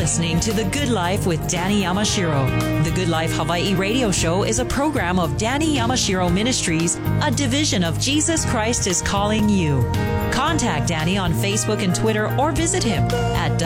listening to The Good Life with Danny Yamashiro. The Good Life Hawaii radio show is a program of Danny Yamashiro Ministries, a division of Jesus Christ is Calling You. Contact Danny on Facebook and Twitter or visit him at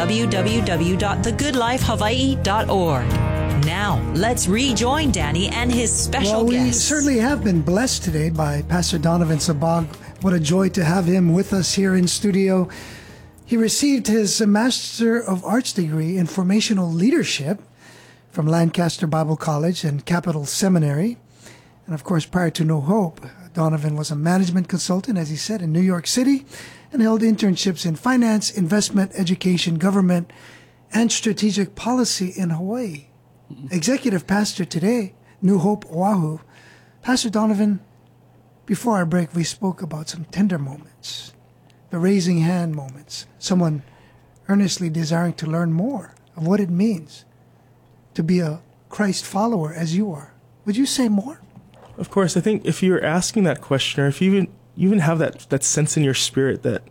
www.thegoodlifehawaii.org. Now, let's rejoin Danny and his special guest. We certainly have been blessed today by Pastor Donovan Sabag. What a joy to have him with us here in studio. He received his Master of Arts degree in Formational Leadership from Lancaster Bible College and Capital Seminary. And of course, prior to No Hope, Donovan was a management consultant, as he said, in New York City and held internships in finance, investment, education, government, and strategic policy in Hawaii. Executive pastor today, New Hope, Oahu. Pastor Donovan, before our break, we spoke about some tender moments, the raising hand moments, someone earnestly desiring to learn more of what it means to be a Christ follower as you are. Would you say more? Of course. I think if you're asking that question, or if you even have that sense in your spirit that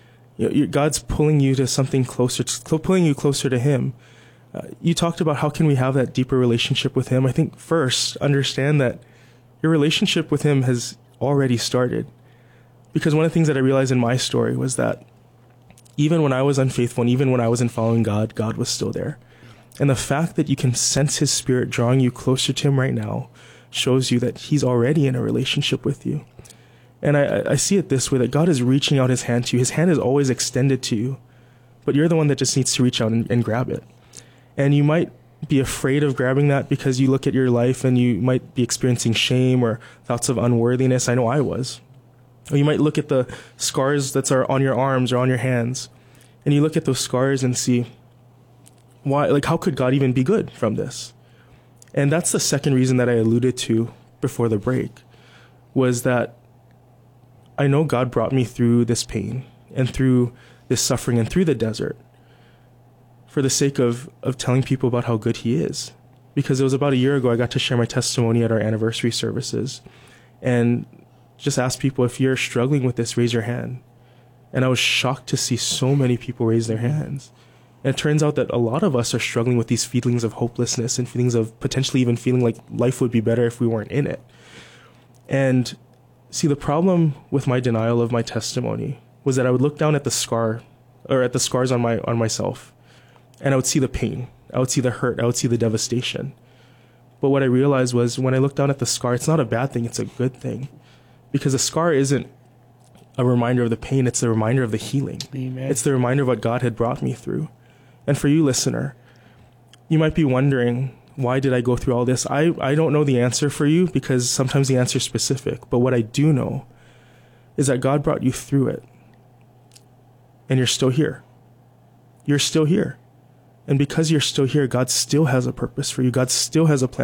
God's pulling you to something closer, pulling you closer to Him, you talked about how can we have that deeper relationship with Him. I think first, understand that your relationship with Him has already started. Because one of the things that I realized in my story was that even when I was unfaithful and even when I wasn't following God, God was still there. And the fact that you can sense His Spirit drawing you closer to Him right now shows you that He's already in a relationship with you. And I see it this way, that God is reaching out His hand to you. His hand is always extended to you, but you're the one that just needs to reach out and grab it. And you might be afraid of grabbing that because you look at your life and you might be experiencing shame or thoughts of unworthiness. I know I was. Or you might look at the scars that are on your arms or on your hands, and you look at those scars and see, why? Like, how could God even be good from this? And that's the second reason that I alluded to before the break, was that I know God brought me through this pain and through this suffering and through the desert for the sake of telling people about how good He is. Because it was about a year ago I got to share my testimony at our anniversary services and just ask people, if you're struggling with this, raise your hand. And I was shocked to see so many people raise their hands. And it turns out that a lot of us are struggling with these feelings of hopelessness and feelings of potentially even feeling like life would be better if we weren't in it. And see, the problem with my denial of my testimony was that I would look down at the scar, or at the scars on myself, and I would see the pain, I would see the hurt, I would see the devastation. But what I realized was, when I look down at the scar, it's not a bad thing, it's a good thing. Because the scar isn't a reminder of the pain, it's a reminder of the healing. Amen. It's the reminder of what God had brought me through. And for you, listener, you might be wondering, why did I go through all this? I don't know the answer for you, because sometimes the answer is specific. But what I do know is that God brought you through it. And you're still here. You're still here. And because you're still here, God still has a purpose for you. God still has a plan